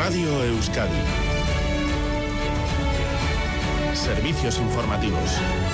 Radio Euskadi. Servicios informativos.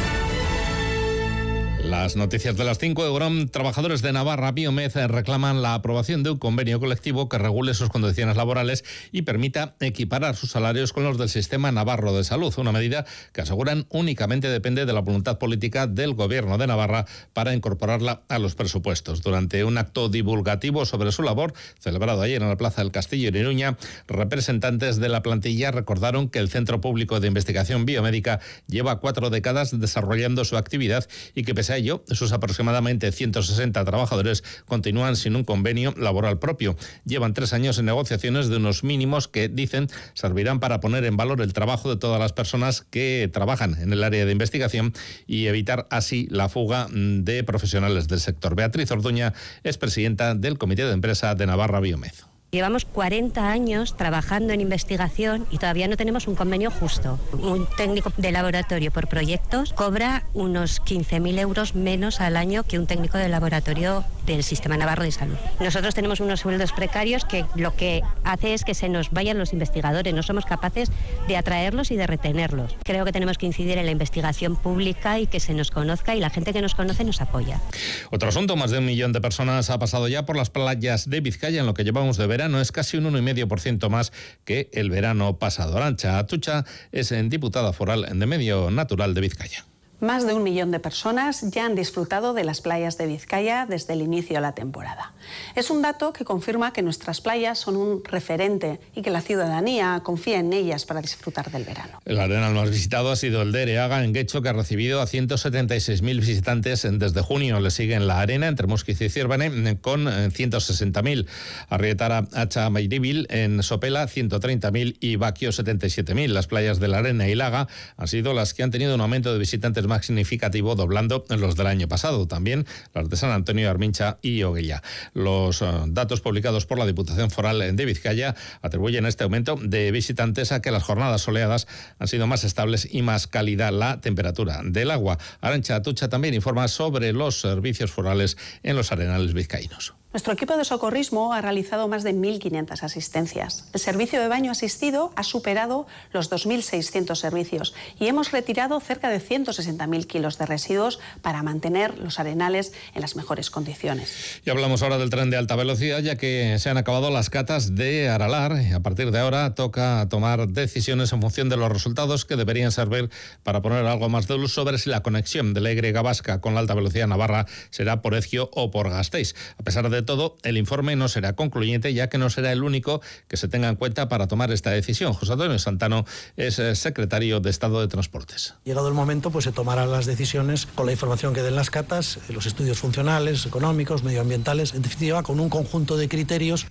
Las noticias de las 5 de Eurón. Trabajadores de Navarra Biomed reclaman la aprobación de un convenio colectivo que regule sus condiciones laborales y permita equiparar sus salarios con los del Sistema Navarro de Salud, una medida que aseguran únicamente depende de la voluntad política del Gobierno de Navarra para incorporarla a los presupuestos. Durante un acto divulgativo sobre su labor, celebrado ayer en la Plaza del Castillo en Iruña, representantes de la plantilla recordaron que el Centro Público de Investigación Biomédica lleva 4 décadas desarrollando su actividad y que pese a ello, sus aproximadamente 160 trabajadores continúan sin un convenio laboral propio. Llevan 3 años en negociaciones de unos mínimos que, dicen, servirán para poner en valor el trabajo de todas las personas que trabajan en el área de investigación y evitar así la fuga de profesionales del sector. Beatriz Orduña es presidenta del Comité de Empresa de Navarra Biomed. Llevamos 40 años trabajando en investigación y todavía no tenemos un convenio justo. Un técnico de laboratorio por proyectos cobra unos 15.000 euros menos al año que un técnico de laboratorio del Sistema Navarro de Salud. Nosotros tenemos unos sueldos precarios que lo que hace es que se nos vayan los investigadores. No somos capaces de atraerlos y de retenerlos. Creo que tenemos que incidir en la investigación pública y que se nos conozca, y la gente que nos conoce nos apoya. Otro asunto: más de 1 millón de personas ha pasado ya por las playas de Vizcaya en lo que llevamos de verano. Es casi un 1,5% más que el verano pasado. Arantxa Atutxa es diputada foral de Medio Natural de Vizcaya. Más de 1 millón de personas ya han disfrutado de las playas de Vizcaya desde el inicio de la temporada. Es un dato que confirma que nuestras playas son un referente y que la ciudadanía confía en ellas para disfrutar del verano. El arenal más visitado ha sido el de Ereaga, en Guecho, que ha recibido a 176.000 visitantes desde junio. Le siguen La Arena, entre Muskiz y Zirbane, con 160.000. Arrietara Hacha Mairibil, en Sopela, 130.000 y Baquio, 77.000. Las playas de La Arena y Laga han sido las que han tenido un aumento de visitantes más significativo, doblando los del año pasado. También las de San Antonio, Armincha y Oguella. Los datos publicados por la Diputación Foral de Vizcaya atribuyen este aumento de visitantes a que las jornadas soleadas han sido más estables y más cálida la temperatura del agua. Arantxa Atutxa también informa sobre los servicios forales en los arenales vizcaínos. Nuestro equipo de socorrismo ha realizado más de 1.500 asistencias. El servicio de baño asistido ha superado los 2.600 servicios y hemos retirado cerca de 160.000 kilos de residuos para mantener los arenales en las mejores condiciones. Y hablamos ahora del tren de alta velocidad, ya que se han acabado las catas de Aralar. A partir de ahora toca tomar decisiones en función de los resultados, que deberían servir para poner algo más de luz sobre si la conexión de la Y vasca con la alta velocidad navarra será por Ezkio o por Gasteiz. A pesar de todo, el informe no será concluyente, ya que no será el único que se tenga en cuenta para tomar esta decisión. José Antonio Santano es secretario de Estado de Transportes. Llegado el momento, pues se tomarán las decisiones con la información que den las catas, los estudios funcionales, económicos, medioambientales, en definitiva, con un conjunto de criterios.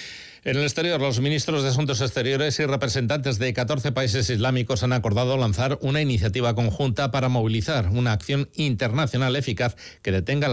En el exterior, los ministros de Asuntos Exteriores y representantes de 14 países islámicos han acordado lanzar una iniciativa conjunta para movilizar una acción internacional eficaz que detenga